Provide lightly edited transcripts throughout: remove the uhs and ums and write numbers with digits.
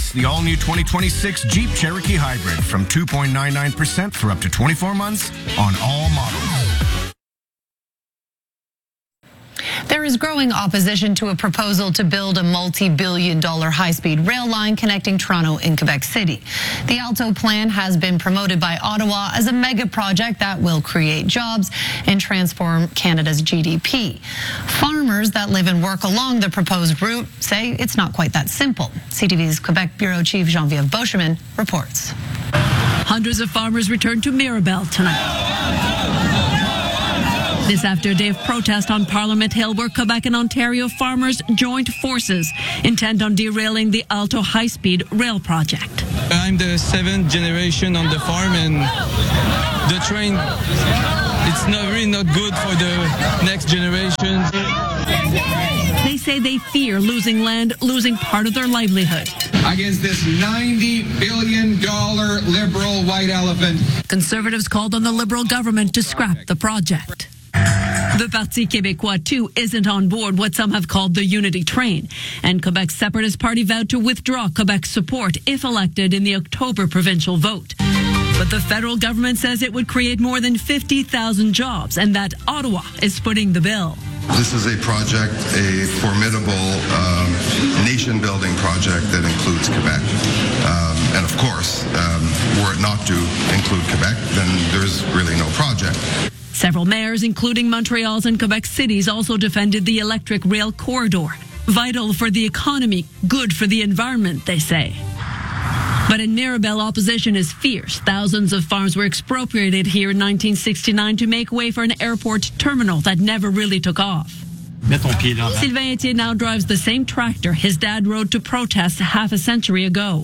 Introduce the all-new 2026 Jeep Cherokee Hybrid from 2.99% for up to 24 months on all models. There is growing opposition to a proposal to build a multi-billion-dollar high-speed rail line connecting Toronto and Quebec City. The ALTO plan has been promoted by Ottawa as a mega project that will create jobs and transform Canada's GDP. Farmers that live and work along the proposed route say it's not quite that simple. CTV's Quebec Bureau Chief Geneviève Beauchemin reports. Hundreds of farmers returned to Mirabel tonight. This after a day of protest on Parliament Hill, where Quebec and Ontario farmers joined forces, intent on derailing the ALTO high-speed rail project. I'm the 7th generation on the farm, and the train, it's really not good for the next generation. They say they fear losing land, losing part of their livelihood. Against this $90 billion Liberal white elephant. Conservatives called on the Liberal government to scrap the project. The Parti Québécois, too, isn't on board what some have called the unity train. And Quebec's Separatist Party vowed to withdraw Quebec's support if elected in the October provincial vote. But the federal government says it would create more than 50,000 jobs and that Ottawa is footing the bill. This is a project, a formidable nation-building project that includes Quebec. And of course, were it not to include Quebec, then there's really no project. Several mayors, including Montreal's and Quebec City's, also defended the electric rail corridor. Vital for the economy, good for the environment, they say. But in Mirabel, opposition is fierce. Thousands of farms were expropriated here in 1969 to make way for an airport terminal that never really took off. Sylvain Etienne now drives the same tractor his dad rode to protest half a century ago.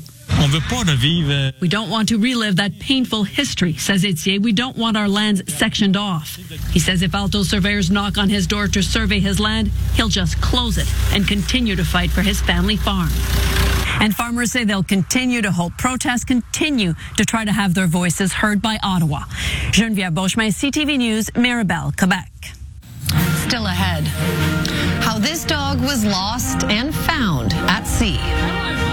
We don't want to relive that painful history, says Etienne. We don't want our lands sectioned off. He says if ALTO surveyors knock on his door to survey his land, he'll just close it and continue to fight for his family farm. And farmers say they'll continue to hold protests, continue to try to have their voices heard by Ottawa. Geneviève Beauchemin, CTV News, Mirabel, Quebec. Still ahead, how this dog was lost and found at sea.